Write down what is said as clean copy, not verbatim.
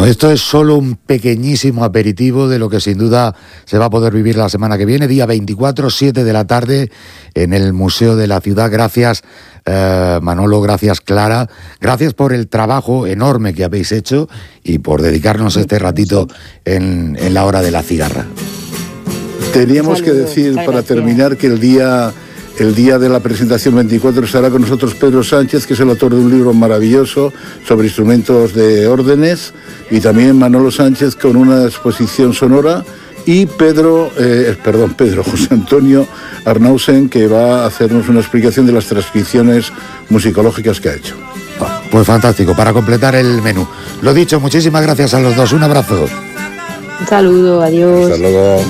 esto es solo un pequeñísimo aperitivo de lo que sin duda se va a poder vivir la semana que viene, día 24, 7 de la tarde, en el Museo de la Ciudad. Gracias, Manolo, gracias, Clara. Gracias por el trabajo enorme que habéis hecho y por dedicarnos este ratito en la hora de la cigarra. Teníamos que decir, para terminar, que el día de la presentación 24 estará con nosotros Pedro Sánchez, que es el autor de un libro maravilloso sobre instrumentos de órdenes, y también Manolo Sánchez con una exposición sonora, y José Antonio Arnausen, que va a hacernos una explicación de las transcripciones musicológicas que ha hecho. Pues fantástico, para completar el menú. Lo dicho, muchísimas gracias a los dos, un abrazo. Un saludo, adiós. Hasta luego.